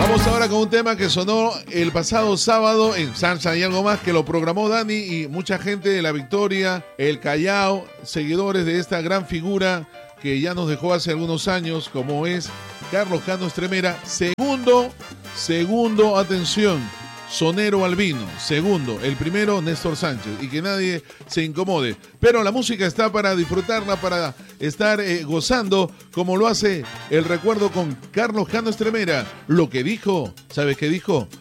Vamos ahora con un tema que sonó el pasado sábado en Salsa y Algo Más, que lo programó Dani y mucha gente de La Victoria, el Callao, seguidores de esta gran figura que ya nos dejó hace algunos años, como es Carlos Cano Estremera. Segundo, atención, sonero albino. Segundo, el primero, Néstor Sánchez. Y que nadie se incomode. Pero la música está para disfrutarla, para estar gozando, como lo hace el recuerdo con Carlos Cano Estremera. Lo que dijo, ¿sabes qué dijo?